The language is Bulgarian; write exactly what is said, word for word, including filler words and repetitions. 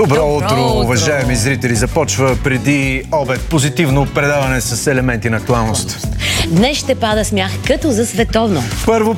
Добро, Добро утро, утро, уважаеми зрители. Започва преди обед позитивно предаване с елементи на актуалност. Днес ще пада смях като за световно. Първо